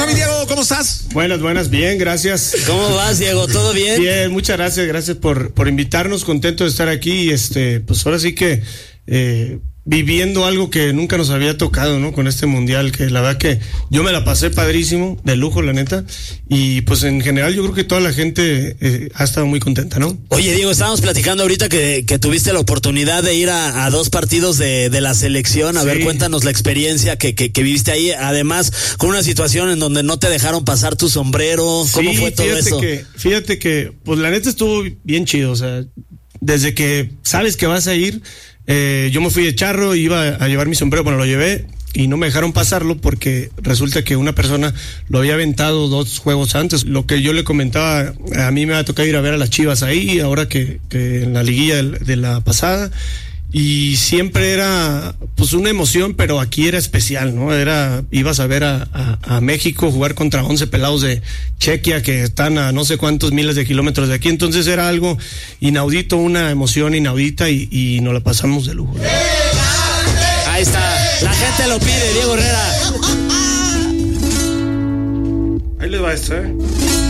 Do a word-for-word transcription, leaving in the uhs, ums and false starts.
mi Diego? ¿Cómo estás? Buenas, buenas, bien, gracias. ¿Cómo vas, Diego? ¿Todo bien? Bien, muchas gracias, gracias por, por invitarnos, contento de estar aquí, este, pues ahora sí que eh, viviendo algo que nunca nos había tocado, ¿no? Con este mundial, que la verdad que yo me la pasé padrísimo, de lujo, la neta, y pues en general yo creo que toda la gente eh, ha estado muy contenta, ¿no? Oye, Diego, estábamos platicando ahorita que, que tuviste la oportunidad de ir a, a dos partidos de, de la selección. A sí. ver, cuéntanos la experiencia que, que, que viviste ahí, además con una situación en donde no te dejaron pasar tu sombrero. ¿Cómo sí, fue todo fíjate eso? Que, fíjate que, pues la neta estuvo bien chido, o sea, desde que sabes que vas a ir, Eh, yo me fui de charro, iba a llevar mi sombrero, bueno, lo llevé y no me dejaron pasarlo porque resulta que una persona lo había aventado dos juegos antes. Lo que yo le comentaba, a mí me va a tocar ir a ver a las Chivas ahí, ahora que, que en la liguilla de, de la pasada, y siempre era pues una emoción, pero aquí era especial, ¿no? Era, ibas a ver a, a, a México jugar contra once pelados de Chequia que están a no sé cuántos miles de kilómetros de aquí, entonces era algo inaudito, una emoción inaudita y, y nos la pasamos de lujo, ¿no? Ahí está, la gente lo pide, Diego Herrera. Ahí les va esto, ¿eh?